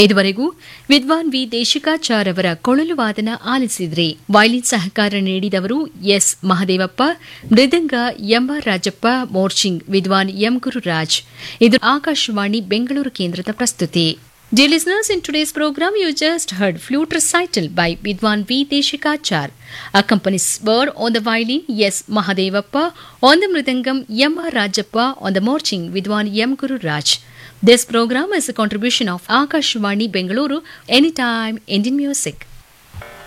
ಇದುವರೆಗೂ ವಿದ್ವಾನ್ ವಿ ದೇಶಿಕಾಚಾರ್ ಅವರ ಕೊಳಲು ವಾದನ ಆಲಿಸಿದ್ರಿ. ವಯಲಿನ್ ಸಹಕಾರ ನೀಡಿದವರು ಎಸ್ ಮಹದೇವಪ್ಪ, ಮೃದಂಗ ಎಂಆರ್ ರಾಜಪ್ಪ, ಮೋರ್ಚಿಂಗ್ ವಿದ್ವಾನ್ ಎಂ ಗುರುರಾಜ್. ಇದು ಆಕಾಶವಾಣಿ ಬೆಂಗಳೂರು ಕೇಂದ್ರದ ಪ್ರಸ್ತುತಿ. Dear listeners, in today's program, you just heard flute recital by Vidwan V. Deshikachar. Accompanies were on the violin S. Mahadevappa, on the mridangam M. R. Rajappa, on the marching Vidwan M. Guru Raj. This program is a contribution of Akashvani Bengaluru, Anytime Indian Music.